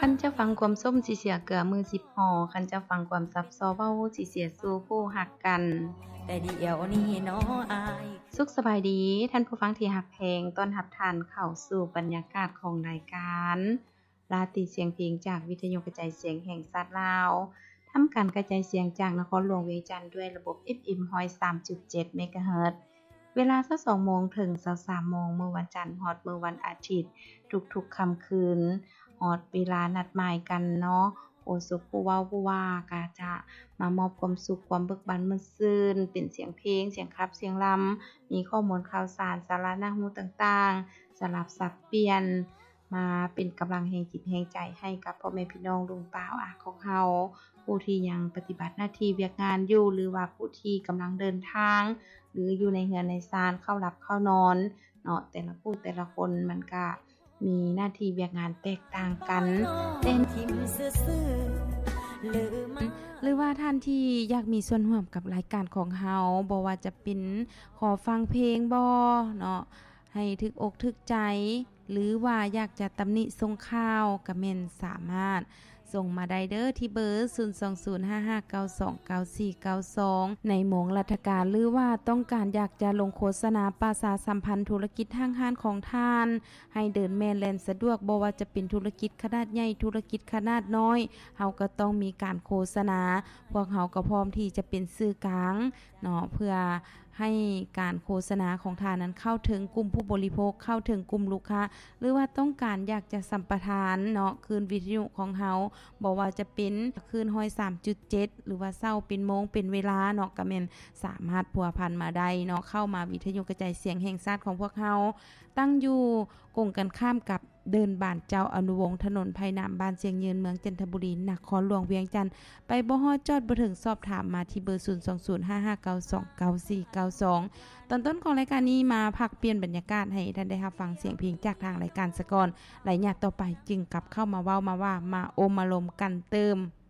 คันจะฟังความส้มสิเสียเกลือมือ10ห่อคันจะฟังความซับซ้อเว้าสิเสียสู่ผู้ฮักกันแต่เดี๋ยวนี้น้ออายสุขสบายดีท่านผู้ฟังที่ฮักแพงต้อนรับท่านเข้าสู่บรรยากาศของรายการราตรีเสียงเพลงจากวิทยุกระจายเสียงแห่งชาติลาวทำการกระจายเสียงจากนครหลวงเวียงจันทน์ด้วยระบบ FM 103.7 เมกะเฮิรตซ์เวลา 22:00 นถึง 23:00 นมื้อวันจันทร์ฮอดมื้อวันอาทิตย์ทุกๆค่ำคืนฮอดเวลานัดหมายกันเนาะโอ้สุขผู้เว้าผู้ว่าก็จะมามอบความสุขความเบิกบานมื้อซื่นเป็นเสียงเพลงเสียงขับเสียงรำมีข้อมูลข่าวสารสาระน่ารู้ต่างๆสลับสับเปลี่ยนมาเป็นกำลังแห่งจิตแห่งใจให้กับพ่อแม่พี่น้องลุงป้าอาของเฮาผู้ที่ยังปฏิบัติหน้าที่เวียกงานอยู่หรือว่าผู้ที่กำลังเดินทางหรืออยู่ในเรือนในศาลเข้าหลับเข้านอนเนาะแต่ละผู้แต่ละคนมันก็มีหน้าที่เวียกงานแตกต่างกันเป็นทิมซื่อๆลืมหรือว่าท่านที่อยากมีส่วนร่วมกับรายการของเฮาบ่ว่าจะเป็นขอฟังเพลงบ่เนาะให้ถึกอกถึกใจหรือว่าอยากจะตำหนิส่งข่าวก็แม่นสามารถส่งมาได้เด้อที่เบอร์ 02055929492 ในหมวงราชการหรือว่าต้องการอยากจะลงโฆษณาประชาสัมพันธ์ธุรกิจทางห้านของท่านให้เดินแม่นแล่นสะดวกบ่ว่าจะเป็นธุรกิจขนาดใหญ่ธุรกิจขนาดน้อยเฮาก็ต้องมีการโฆษณาพวกเฮาก็พร้อมที่จะเป็นสื่อกลางเนาะเพื่อให้การโฆษณาของท่านนั้นเข้าถึงกลุ่มผู้บริโภคเข้าถึงกลุ่มลูกค้าหรือว่าต้องการอยากจะสัมปทานเนาะคืนวิทยุของเฮาบ่ว่าจะเป็นคืน103.7หรือว่าเช้าเป็นโมงเป็นเวลาเนาะก็แม่นสามารถพัวพันมาได้เนาะเข้ามาวิทยุกระจายเสียงแห่งชาติของพวกเฮาตั้งอยู่กงกันข้ามกับเดินบ้านเจ้าอนุวงศ์ถนนไผ่น้ำบ้านเสียงยืนเมืองจันทบุรีนครหลวงเวียงจันทน์ไปบ่ฮอดจอดบ่ถึงสอบถามมาที่เบอร์ 02055929492 ตอนต้นของรายการนี้มาพักเปลี่ยนบรรยากาศให้ท่านได้รับฟังเสียงเพลงจากทางรายการสะก่อนหลายอย่างต่อไปจึงกลับเข้ามาเว้ามาว่ามาโอมมาลมกันเติม